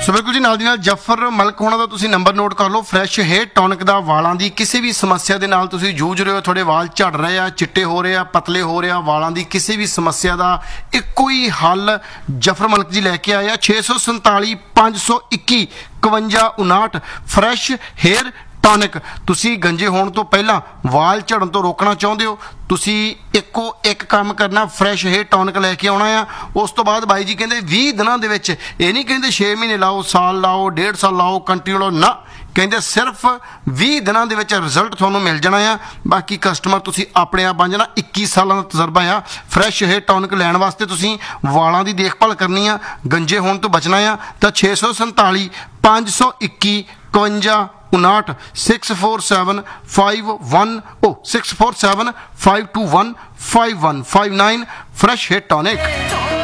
ਸੋ ਬਿਲਕੁਲ ਜੀ ਨਾਲ ਦੀ ਨਾਲ ਜਫਰ ਮਲਕ ਹੋਣਾ ਦਾ ਤੁਸੀਂ ਨੰਬਰ ਨੋਟ ਕਰ ਲਓ। ਫਰੈਸ਼ ਹੇਅਰ ਟੌਨਿਕ ਦਾ ਵਾਲਾਂ ਦੀ ਕਿਸੇ ਵੀ ਸਮੱਸਿਆ ਦੇ ਨਾਲ ਤੁਸੀਂ ਜੂਝ ਰਹੇ ਹੋ, ਤੁਹਾਡੇ ਵਾਲ ਝੜ ਰਹੇ ਆ, ਚਿੱਟੇ ਹੋ ਰਹੇ ਆ, ਪਤਲੇ ਹੋ ਰਹੇ ਆ, ਵਾਲਾਂ ਦੀ ਕਿਸੇ ਵੀ ਸਮੱਸਿਆ ਦਾ ਇੱਕੋ ਹੀ ਹੱਲ ਜਫਰ ਮਲਕ ਜੀ ਲੈ ਕੇ ਆਏ ਆ। 647 521 5159 ਫਰੈਸ਼ ਹੇਅਰ ਟੌਨਿਕ। ਤੁਸੀਂ ਗੰਜੇ ਹੋਣ ਤੋਂ ਪਹਿਲਾਂ ਵਾਲ ਝੜਨ ਤੋਂ ਰੋਕਣਾ ਚਾਹੁੰਦੇ ਹੋ, ਤੁਸੀਂ ਇੱਕੋ ਇੱਕ ਕੰਮ ਕਰਨਾ, ਫਰੈਸ਼ ਹੇਅਰ ਟੌਨਿਕ ਲੈ ਕੇ ਆਉਣਾ ਆ। ਉਸ ਤੋਂ ਬਾਅਦ ਬਾਈ ਜੀ ਕਹਿੰਦੇ 20 ਦਿਨਾਂ ਦੇ ਵਿੱਚ, ਇਹ ਨਹੀਂ ਕਹਿੰਦੇ 6 ਮਹੀਨੇ ਲਾਓ, ਸਾਲ ਲਾਓ, 1.5 ਸਾਲ ਲਾਓ, ਕੰਟੀਨਿਊ ਲਾਓ, ਨਾ, ਕਹਿੰਦੇ ਸਿਰਫ 20 ਦਿਨਾਂ ਦੇ ਵਿੱਚ ਰਿਜ਼ਲਟ ਤੁਹਾਨੂੰ ਮਿਲ ਜਾਣਾ ਆ। ਬਾਕੀ ਕਸਟਮਰ ਤੁਸੀਂ ਆਪਣੇ ਆਪ ਬਣ ਜਾਣਾ। 21 ਸਾਲਾਂ ਦਾ ਤਜਰਬਾ ਆ। ਫਰੈਸ਼ ਹੇਅਰ ਟੌਨਿਕ ਲੈਣ ਵਾਸਤੇ ਤੁਸੀਂ ਵਾਲਾਂ ਦੀ ਦੇਖਭਾਲ ਕਰਨੀ ਆ, ਗੰਜੇ ਹੋਣ ਤੋਂ ਬਚਣਾ ਆ, ਤਾਂ 647 521 5159 647 521 647 521 5159 ਫਰੈਸ਼ ਹੇਅਰ ਟੌਨਿਕ।